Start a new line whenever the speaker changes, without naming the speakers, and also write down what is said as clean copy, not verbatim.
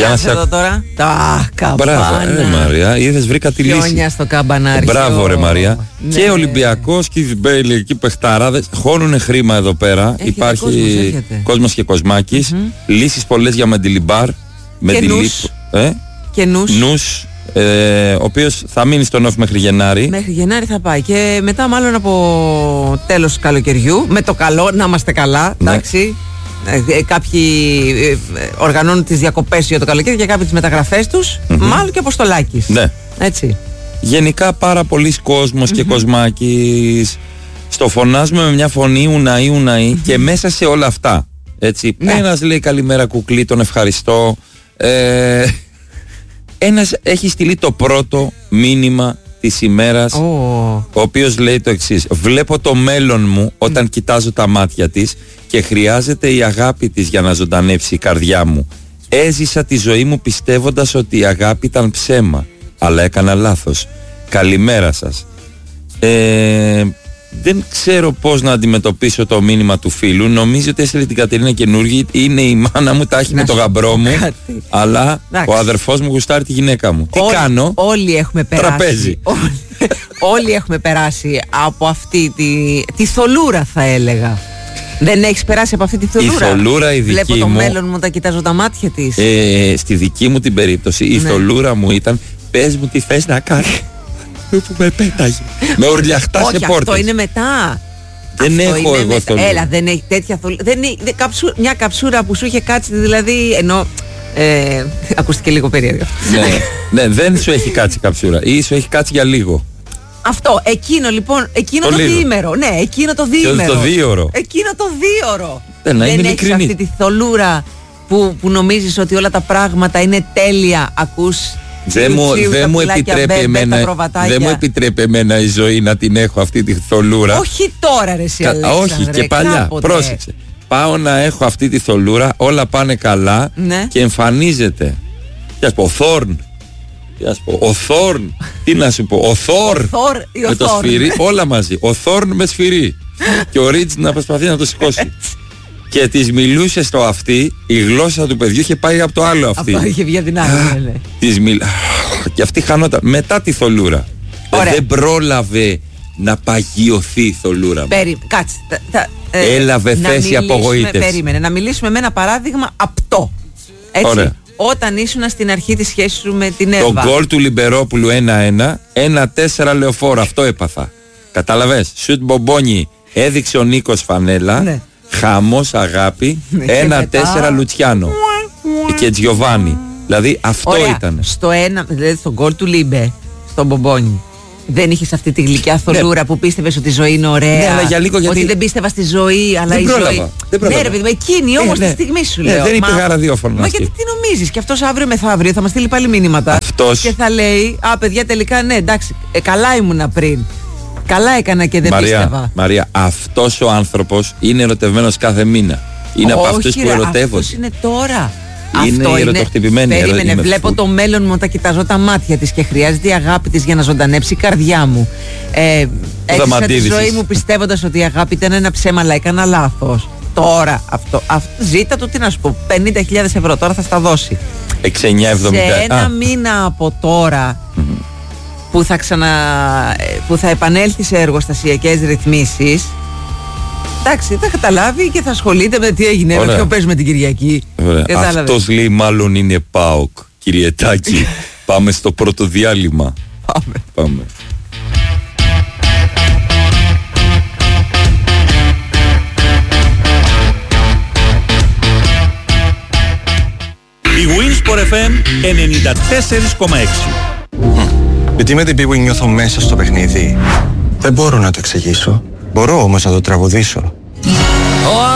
Για να σε εδώ τώρα. Τα καμπάνα.
Μπράβο, Μαρία, είδες, βρήκα τη λύση.
Χιόνια στο καμπανάρι.
Μπράβο, ρε Μαρία. Ναι. Και Ολυμπιακός και οι Μπέιλι εκεί παιχταράδες. Χώνουνε χρήμα εδώ πέρα. Υπάρχει κόσμος και κοσμάκης. Λύσεις πολλές για Μεντιλιμπάρ.
Και νους.
Ο οποίος θα μείνει στον off μέχρι Γενάρη.
Μέχρι Γενάρη θα πάει. Και μετά, μάλλον από τέλος καλοκαιριού, με το καλό, να είμαστε καλά. Ναι. Εντάξει. Κάποιοι οργανώνουν τις διακοπές για το καλοκαίρι και κάποιοι τις μεταγραφές τους. Μάλλον και Αποστολάκης.
Ναι.
Έτσι.
Γενικά πάρα πολλοί κόσμος και κοσμάκης. Στο φωνάζουμε με μια φωνή ουναή και μέσα σε όλα αυτά. Έτσι. Ναι. Ένας λέει καλημέρα κουκλί, τον ευχαριστώ. Ένας έχει στείλει το πρώτο μήνυμα της ημέρας, ο οποίος λέει το εξής: βλέπω το μέλλον μου όταν κοιτάζω τα μάτια της και χρειάζεται η αγάπη της για να ζωντανεύσει η καρδιά μου. Έζησα τη ζωή μου πιστεύοντας ότι η αγάπη ήταν ψέμα, αλλά έκανα λάθος. Καλημέρα σας. Δεν ξέρω πώς να αντιμετωπίσω το μήνυμα του φίλου. Νομίζω ότι έστειλε την Κατερίνα καινούργη. Είναι η μάνα μου, τα έχει με το γαμπρό μου. Αλλά ο αδερφός μου γουστάρει τη γυναίκα μου. Τι κάνω?
Όλοι έχουμε περάσει.
Τραπέζι.
Όλοι έχουμε περάσει από αυτή τη θολούρα, θα έλεγα. Δεν έχεις περάσει από αυτή τη θολούρα?
Η θολούρα η δική
Βλέπω
μου.
το μέλλον μου, τα κοιτάζω τα μάτια της.
Στη δική μου την περίπτωση, η θολούρα μου ήταν: πες μου τι θες να κάνεις. Που με πέταγε. Με ουρλιαχτά σε πόρτες.
Αυτό είναι μετά.
Δεν έχω εγώ θολούρα.
Έλα, δεν έχει τέτοια θολούρα. Μια καψούρα που σου είχε κάτσει, δηλαδή. Ενώ. Ακούστηκε λίγο περίεργο.
Ναι, δεν σου έχει κάτσει καψούρα. Ή σου έχει κάτσει για λίγο.
Αυτό, εκείνο λοιπόν, εκείνο το διήμερο. Ναι, εκείνο το διήμερο.
Το δίωρο.
Εκείνο το δίωρο.
Δεν
έχεις αυτή τη θολούρα που νομίζεις ότι όλα τα πράγματα είναι τέλεια. Ακούς.
Δεν μου επιτρέπει εμένα η ζωή να την έχω αυτή τη θολούρα.
Όχι τώρα, ρε εσύ Αλέξανδρε.
Όχι, και παλιά. Κάποτε. Πρόσεξε. Πάω να έχω αυτή τη θολούρα, όλα πάνε καλά, ναι. Και εμφανίζεται. Τι να σου πω, ο Θόρν. Τι να σου πω, ο Θόρ με το σφυρί, όλα μαζί. Ο Θόρν με σφυρί. Και ο Ρίτς να προσπαθεί να το σηκώσει. Και της μιλούσε στο αυτή, η γλώσσα του παιδιού είχε πάει από το άλλο αυτή.
Αυτό είχε βγει από την άλλη.
Και αυτή χανόταν μετά τη θολούρα. Δεν πρόλαβε να παγιωθεί η θολούρα.
Κάτσε.
Έλαβε θέση απογοήτευση.
Περίμενε, να μιλήσουμε με ένα παράδειγμα απτό. Έτσι. Ωραία. Όταν ήσουν στην αρχή της σχέσης σου με την Εύα.
Το γκολ του Λιμπερόπουλου 1-1, 1-4 Λεωφόρο, αυτό έπαθα. Καταλαβες, σουτ μπομπόνι, έδειξε ο Νίκος φανέλα. Ναι. Χαμός, αγάπη, 1-4 Λουτσιάνο και Τζιοβάνι. Δηλαδή αυτό ήταν.
Στο ένα, δηλαδή στον γκολ του Λίμπε, στον Μπομπόνι, δεν είχες αυτή τη γλυκιά θολούρα που πίστευες ότι η ζωή είναι ωραία.
Ναι, αλλά για λίγο, γιατί
ότι δεν πίστευα στη ζωή, αλλά η ζωή. Ναι, ρε παιδί, εκείνη όμως τη στιγμή σου λέω.
Δεν είπε ραδιόφωνο.
Μα γιατί τι νομίζεις, και αυτός αύριο μεθαύριο θα μας στείλει πάλι μήνυματα. Και θα λέει, παιδιά, τελικά ναι, εντάξει, καλά ήμουνα πριν. Καλά έκανα και δεν πίστευα.
Μαρία, αυτός ο άνθρωπος είναι ερωτευμένος κάθε μήνα. Είναι από αυτούς που ερωτεύονται.
Αυτός είναι τώρα.
Είναι ερωτοχτυπημένη.
Περίμενε, βλέπω το μέλλον μου, τα κοιτάζω τα μάτια της και χρειάζεται η αγάπη της για να ζωντανέψει η καρδιά μου. Έζησα τη ζωή μου πιστεύοντας ότι η αγάπη ήταν ένα ψέμα, αλλά έκανα λάθος. Τώρα αυτό ζήτα το, τι να σου πω, 50.000 ευρώ, τώρα θα στα δώσει.
6-9-70.
Σε ένα μήνα από τώρα που θα επανέλθει σε εργοστασιακές ρυθμίσεις, εντάξει, θα καταλάβει και θα ασχολείται με τι έγινε, με ποιο παίζουμε την Κυριακή.
Αυτός λέει μάλλον είναι ΠΑΟΚ, Κυριετάκη. Πάμε στο πρώτο διάλειμμα. Πάμε.
Η Winsport FM 94,6.
Γιατί με την πίπου νιώθω μέσα στο παιχνίδι. Δεν μπορώ να το εξηγήσω. Μπορώ όμως να το τραγουδήσω.